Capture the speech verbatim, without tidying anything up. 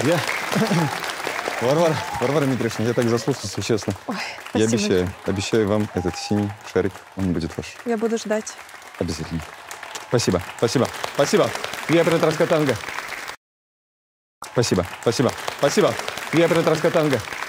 Я... Варвара, Варвара Дмитриевна, я так заслушался, честно. Ой, я спасибо. обещаю, обещаю вам этот синий шарик, он будет ваш. Я буду ждать. Обязательно. Спасибо, спасибо, спасибо. Я оператор Танго. Спасибо, спасибо, спасибо. Я оператор Танго.